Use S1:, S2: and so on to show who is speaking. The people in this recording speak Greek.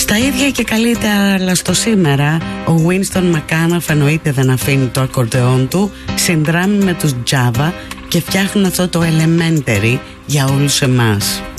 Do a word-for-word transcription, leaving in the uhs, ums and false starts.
S1: Στα ίδια και καλύτερα, αλλά στο σήμερα, ο Winston McAnuff εννοείται δεν αφήνει το ακορντεόν του, συνδράμει με τους Java και φτιάχνουν αυτό το Elementary για όλους εμάς.